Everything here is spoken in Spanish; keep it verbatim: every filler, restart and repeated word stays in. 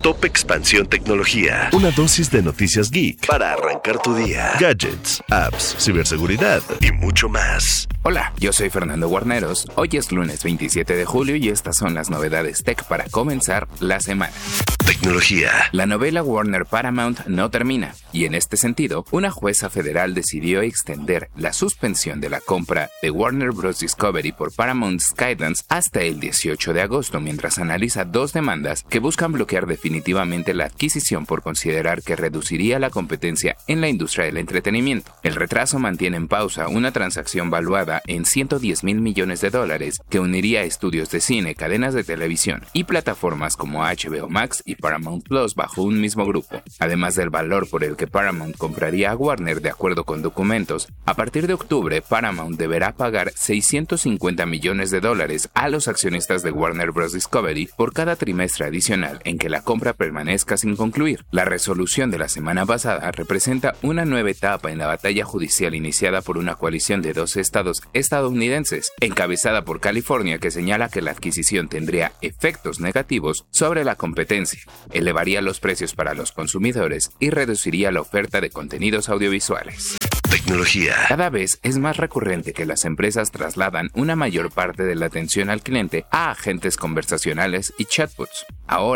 Top Expansión Tecnología. Una dosis de noticias geek para arrancar tu día. Gadgets, apps, ciberseguridad y mucho más. Hola, yo soy Fernando Guarneros. Hoy es lunes veintisiete de julio y estas son las novedades tech para comenzar la semana. Tecnología. La novela Warner Paramount no termina, y en este sentido, una jueza federal decidió extender la suspensión de la compra de Warner Bros. Discovery por Paramount Skydance hasta el dieciocho de agosto, mientras analiza dos demandas que buscan bloquear definitivamente la adquisición por considerar que reduciría la competencia en la industria del entretenimiento. El retraso mantiene en pausa una transacción valuada en ciento diez mil millones de dólares que uniría estudios de cine, cadenas de televisión y plataformas como H B O Max y Paramount Plus bajo un mismo grupo. Además del valor por el que Paramount compraría a Warner de acuerdo con documentos, a partir de octubre Paramount deberá pagar seiscientos cincuenta millones de dólares a los accionistas de Warner Bros. Discovery por cada trimestre adicional en que la compra permanezca sin concluir. La resolución de la semana pasada representa una nueva etapa en la batalla judicial iniciada por una coalición de doce estados estadounidenses, encabezada por California, que señala que la adquisición tendría efectos negativos sobre la competencia, elevaría los precios para los consumidores y reduciría la oferta de contenidos audiovisuales. Tecnología. Cada vez es más recurrente que las empresas trasladan una mayor parte de la atención al cliente a agentes conversacionales y chatbots. Ahora,